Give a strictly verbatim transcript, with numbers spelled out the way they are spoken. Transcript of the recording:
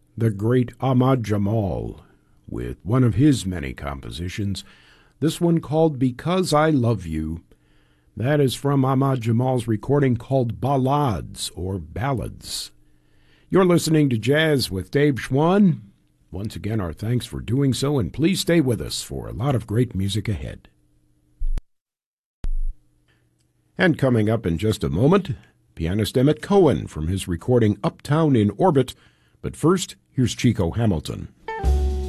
the great Ahmad Jamal, with one of his many compositions, this one called Because I Love You. That is from Ahmad Jamal's recording called Ballades, or Ballads. You're listening to Jazz with Dave Schwann. Once again, our thanks for doing so, and please stay with us for a lot of great music ahead. And coming up in just a moment, pianist Emmett Cohen from his recording Uptown in Orbit. But first, here's Chico Hamilton.